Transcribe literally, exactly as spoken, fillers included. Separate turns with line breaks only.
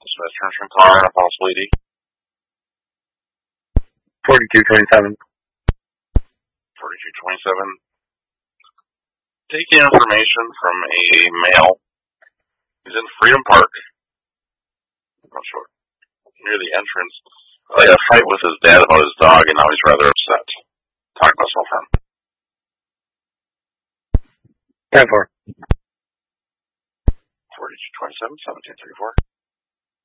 Smith Trenchant car and a possible E D.
forty-two twenty-seven.
forty-two twenty-seven. Taking information from a male. He's in Freedom Park. I'm not sure. Near the entrance. He had a fight with his dad about his dog, and now he's rather upset. Talk about myself from.
ten four.
forty-two twenty-seven, seventeen thirty-four.